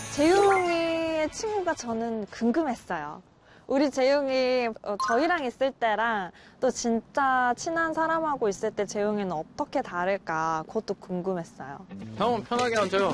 재용이의 친구가 저는 궁금했어요. 우리 재용이 저희랑 있을 때랑 또 진짜 친한 사람하고 있을 때 재용이는 어떻게 다를까 그것도 궁금했어요. 형은 편하게 앉아요.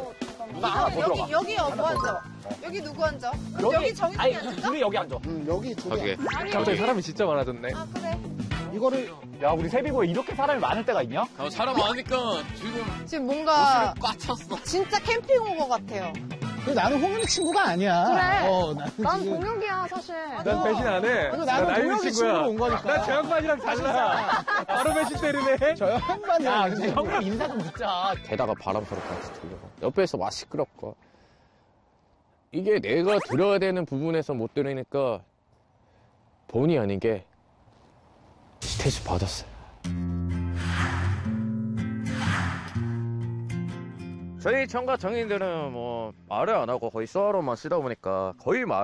여기 뭐 앉아? 여기 누구 앉아? 여기 정희 아니, 앉아? 둘이 여기 앉아. 여기 두 개. 갑자기 사람이 진짜 많아졌네. 아 그래. 이거를 야, 우리 세비고에 이렇게 사람이 많을 때가 있냐? 사람 많으니까 지금 뭔가 꽉 찼어. 진짜 캠핑 온 것 같아요. 나는 홍윤이 친구가 아니야. 그래. 나는 난 지금- 동혁이야 사실. 난 배신 안 해. 나는 나이리 동혁이 친구로 온 거니까. 난 저 양반이랑 달라. 바로 배신 때리네. 저 양반이야. 야, 근데 형이랑 인사 좀 듣자. 게다가 바람스럽까지 들려. 옆에서 와 시끄럽고. 이게 내가 들어야 되는 부분에서 못 들으니까 본의 아니게 스트레스 받았어요. 저희 청가 정인들은 뭐 말을 안 하고 거의 쏘아로만 쓰다 보니까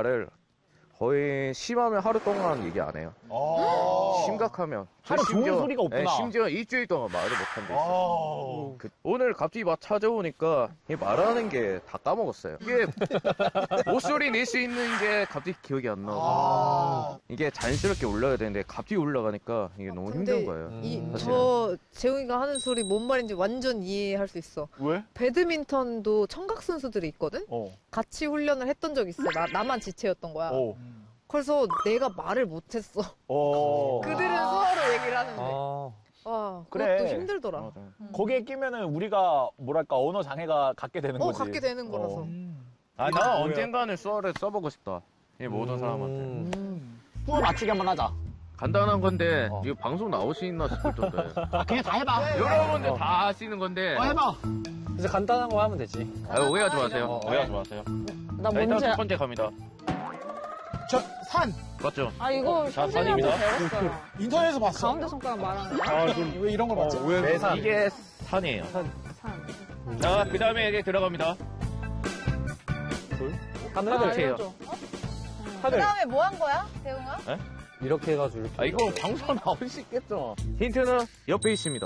거의 심하면 하루 동안 얘기 안 해요. 심각하면 하루 종일 소리가 없구나. 심지어 일주일 동안 말을 못 한 데 있어요. 오늘 갑자기 막 찾아오니까 이 말하는 게 다 까먹었어요. 이게 목소리 낼 수 있는 게 갑자기 기억이 안 나고 이게 자연스럽게 올라야 되는데 갑자기 올라가니까 이게 너무 힘든 거예요. 저 재웅이가 하는 소리 뭔 말인지 완전 이해할 수 있어. 왜? 배드민턴도 청각 선수들이 있거든? 같이 훈련을 했던 적 있어. 나만 지체였던 거야. 그래서 내가 말을 못했어. 그들은 서로 얘기를 하는데. 와, 그것도 그래. 힘들더라. 거기에 끼면은 우리가 뭐랄까 언어 장애가 갖게 되는 거지. 갖게 되는 거라서. 나 언젠가는 쏘아를 써보고 싶다. 이 모든 사람한테. 또 맞추기 한번 하자. 간단한 건데 이거 방송 나올 수 있나 싶을 정도예요. 그냥 다 해봐. 여러분들 다 아시는 건데 해봐. 이제 간단한 거 하면 되지. 오해하지 마세요. 오해하지 마세요. 나 자, 일단 뭔지 첫 번째 갑니다. 저 산. 맞죠? 이거 자, 현진이한테 산입니다. 배웠어요. 인터넷에서 봤어. 가운데 손가락 말하는 거. 왜 이런 걸 봤지? 매산. 이게 산이에요. 산. 자, 그 다음에 이게 들어갑니다. 하늘. 하늘이에요. 알려줘. 하늘. 그다음에 뭐 한 거야, 재웅아? 이렇게 해가지고 이렇게. 이거 방송 나올 수 있겠죠? 힌트는 옆에 있습니다.